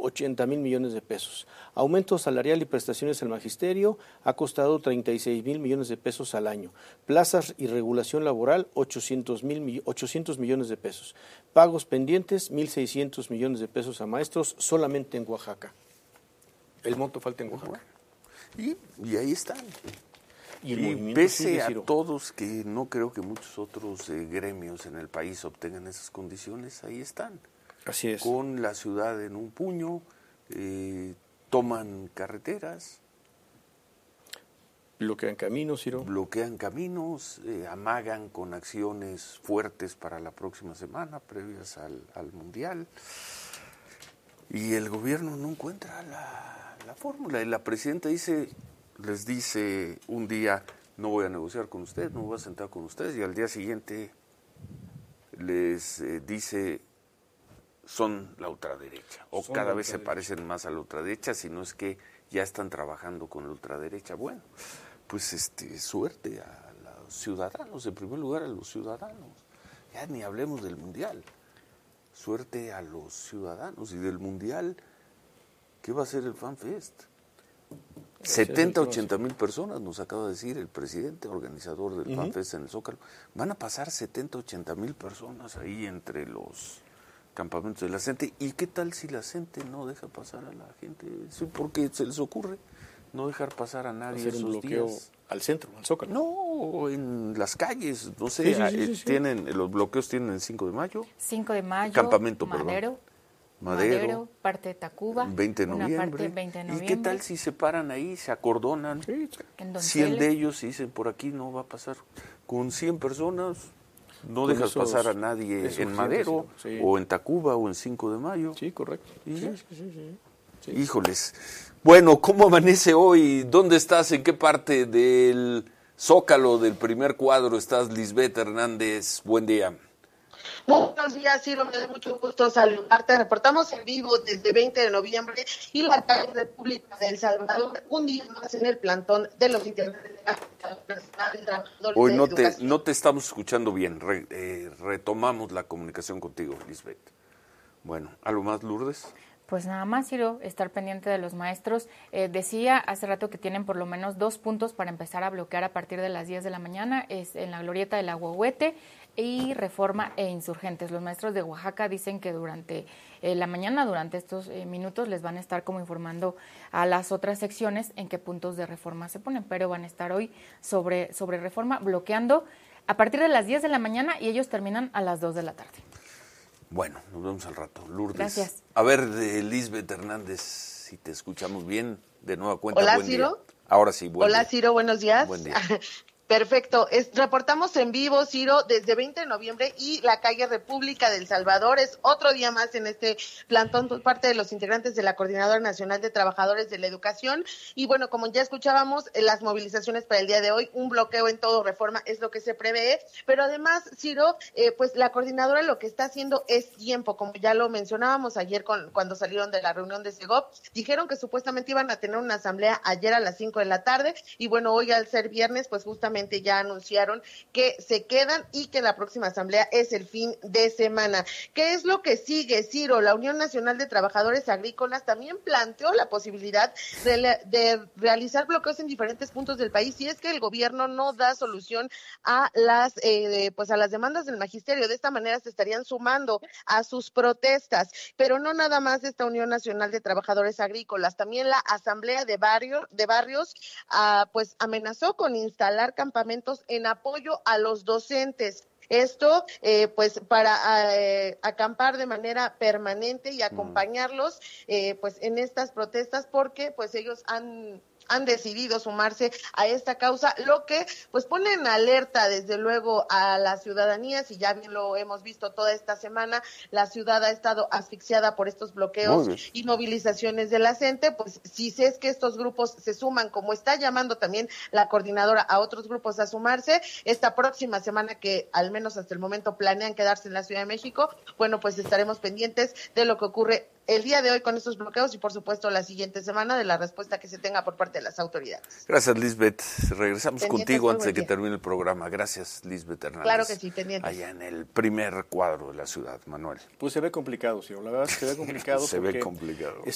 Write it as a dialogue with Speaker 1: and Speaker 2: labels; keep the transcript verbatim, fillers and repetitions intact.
Speaker 1: ochenta mil millones de pesos. Aumento salarial y prestaciones al magisterio ha costado treinta y seis mil millones de pesos al año. Plazas y regulación laboral, ochocientos millones de pesos. Pagos pendientes, mil seiscientos millones de pesos a maestros solamente en Oaxaca. El monto falta en Oaxaca.
Speaker 2: Y, y ahí están.
Speaker 1: Y, el
Speaker 2: y pese a todos, que no creo que muchos otros eh, gremios en el país obtengan esas condiciones, ahí están.
Speaker 1: Así es.
Speaker 2: Con la ciudad en un puño, eh, toman carreteras.
Speaker 1: Bloquean caminos, Ciro.
Speaker 2: Bloquean caminos, eh, amagan con acciones fuertes para la próxima semana, previas al, al Mundial. Y el gobierno no encuentra la, la fórmula. Y la presidenta dice, les dice un día, no voy a negociar con ustedes, no voy a sentar con ustedes. Y al día siguiente les eh, dice, son la ultraderecha. O son cada vez se parecen más a la ultraderecha, si no es que ya están trabajando con la ultraderecha. Bueno, pues este suerte a los ciudadanos, en primer lugar a los ciudadanos. Ya ni hablemos del Mundial. Suerte a los ciudadanos. Y del Mundial, ¿qué va a ser el FanFest? setenta, ochenta mil personas, nos acaba de decir el presidente, organizador del uh-huh. FanFest en el Zócalo. Van a pasar setenta, ochenta mil personas ahí entre los campamentos de la gente. ¿Y qué tal si la gente no deja pasar a la gente? Sí, porque se les ocurre no dejar pasar a nadie
Speaker 1: esos un bloqueo días. Al centro, al Zócalo.
Speaker 2: No, en las calles, no sé, sí, sí, sí, sí, sí. tienen los bloqueos tienen el cinco de mayo.
Speaker 3: cinco de mayo,
Speaker 2: Campamento,
Speaker 3: Madero,
Speaker 2: perdón. Madero,
Speaker 3: Madero, parte de Tacuba,
Speaker 2: veinte de noviembre.
Speaker 3: Una parte veinte de noviembre.
Speaker 2: ¿Y qué tal si se paran ahí, se acordonan?
Speaker 1: Sí,
Speaker 2: cien de ellos y dicen, por aquí no va a pasar. Con cien personas no Con dejas esos, pasar a nadie en Madero, sí. o en Tacuba, o en cinco de mayo.
Speaker 1: Sí, correcto.
Speaker 2: ¿Y
Speaker 1: sí, sí, sí, sí. Sí.
Speaker 2: Híjoles. Bueno, ¿cómo amanece hoy? ¿Dónde estás? ¿En qué parte del Zócalo del primer cuadro estás, Lisbeth Hernández? Buen día.
Speaker 4: Buenos días, Ciro, me da mucho gusto saludarte. Reportamos en vivo desde veinte de noviembre y la calle República de El Salvador, un día más en el plantón de los integrantes de la
Speaker 2: Hoy no te, no te estamos escuchando bien. Re, eh, retomamos la comunicación contigo, Lisbeth. Bueno, ¿algo más, Lourdes?
Speaker 3: Pues nada más, Ciro, estar pendiente de los maestros. Eh, decía hace rato que tienen por lo menos dos puntos para empezar a bloquear a partir de las diez de la mañana. Es en la glorieta del Aguahuete y Reforma e Insurgentes. Los maestros de Oaxaca dicen que durante eh, la mañana, durante estos eh, minutos, les van a estar como informando a las otras secciones en qué puntos de Reforma se ponen, pero van a estar hoy sobre, sobre Reforma bloqueando a partir de las diez de la mañana y ellos terminan a las dos de la tarde.
Speaker 2: Bueno, nos vemos al rato. Lourdes.
Speaker 3: Gracias.
Speaker 2: A ver, de Lisbeth Hernández, si te escuchamos bien, de nueva cuenta.
Speaker 4: Hola,
Speaker 2: buen
Speaker 4: Ciro.
Speaker 2: Día. Ahora sí, buen
Speaker 4: Hola,
Speaker 2: día.
Speaker 4: Ciro, buenos días.
Speaker 2: Buen día.
Speaker 4: Perfecto. Es, reportamos en vivo, Ciro, desde veinte de noviembre y la calle República del Salvador. Es otro día más en este plantón por parte de los integrantes de la Coordinadora Nacional de Trabajadores de la Educación. Y bueno, como ya escuchábamos, las movilizaciones para el día de hoy, un bloqueo en todo Reforma es lo que se prevé. Pero además, Ciro, eh, pues la coordinadora lo que está haciendo es tiempo, como ya lo mencionábamos ayer con, cuando salieron de la reunión de Segov. Dijeron que supuestamente iban a tener una asamblea ayer a las cinco de la tarde. Y bueno, hoy al ser viernes, pues justamente ya anunciaron que se quedan y que la próxima asamblea es el fin de semana. ¿Qué es lo que sigue, Ciro? La Unión Nacional de Trabajadores Agrícolas también planteó la posibilidad de, de realizar bloqueos en diferentes puntos del país si es que el gobierno no da solución a las eh, pues a las demandas del magisterio. De esta manera se estarían sumando a sus protestas, pero no nada más esta Unión Nacional de Trabajadores Agrícolas, también la Asamblea de Barrio, de Barrios ah, pues amenazó con instalar campamentos en apoyo a los docentes. Esto, eh, pues, para eh, acampar de manera permanente y acompañarlos, eh, pues, en estas protestas, porque, pues, ellos han han decidido sumarse a esta causa, lo que pues pone en alerta desde luego a la ciudadanía. Si ya bien lo hemos visto toda esta semana, la ciudad ha estado asfixiada por estos bloqueos y movilizaciones de la gente. Pues si es que estos grupos se suman, como está llamando también la coordinadora a otros grupos a sumarse, esta próxima semana, que al menos hasta el momento planean quedarse en la Ciudad de México, bueno, pues estaremos pendientes de lo que ocurre el día de hoy con estos bloqueos y por supuesto la siguiente semana de la respuesta que se tenga por parte de las autoridades.
Speaker 2: Gracias, Lisbeth. Regresamos
Speaker 4: pendientes
Speaker 2: contigo antes de que
Speaker 4: día.
Speaker 2: termine el programa. Gracias, Lisbeth Hernández.
Speaker 4: Claro que sí, pendientes.
Speaker 2: Allá en el primer cuadro de la ciudad, Manuel.
Speaker 1: Pues se ve complicado, Ciro. La verdad es que se ve complicado.
Speaker 2: se
Speaker 1: porque
Speaker 2: ve complicado.